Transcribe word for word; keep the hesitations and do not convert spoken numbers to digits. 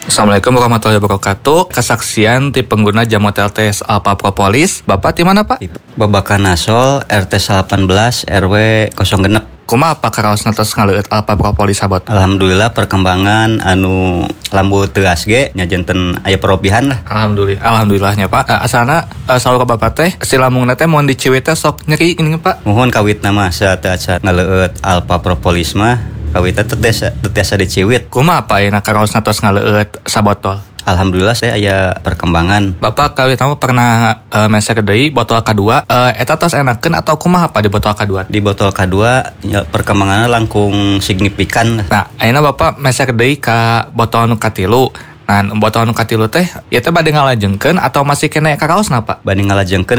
Assalamualaikum warahmatullahi wabarakatuh. Kesaksian ti pengguna jamu T L T S Alpha Propolis. Bapak di mana, Pak? Babakan Nasol R T delapan belas R W nol genep. Kumaha apa karaos natos ngaleueut Alpha Propolis sabot? Alhamdulillah perkembangan anu lambu teuas ge nya janten aya perobihan lah. Alhamdulillah. Alhamdulillahnya, Pak. Uh, asana uh, saur ka Bapak teh si lambungna teh mun diciwit teh sok nyeri gini, Pak. Mohon kawitna mah saat ngaleueut Alpha Propolis mah kawitna teu tiasa diciwit. Kumaha apa ayeuna karaos natos ngaleueut sabotol? Alhamdulillah saya aya perkembangan. Bapak kawit kamu pernah uh, mesek deui botol kedua, uh, eta tos enakeun atau kumaha apa di botol kedua? Di botol kedua ya, perkembangannya langkung signifikan. Nah, ayeuna Bapak mesek deui ka botol nu katilu. Nah, botol nu katilu teh ieu teh bade ngalajengkeun atau masih kena karaosna, Pak? Bade ngalajengkeun